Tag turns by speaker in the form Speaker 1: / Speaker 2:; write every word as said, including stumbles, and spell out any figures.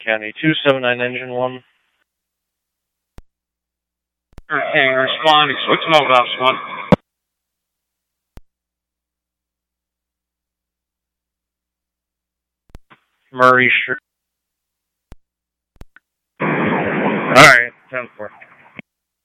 Speaker 1: County two seven nine engine one.
Speaker 2: Alright, hey, responding. Switch mode off, one.
Speaker 1: Murray Street. Alright, ten four.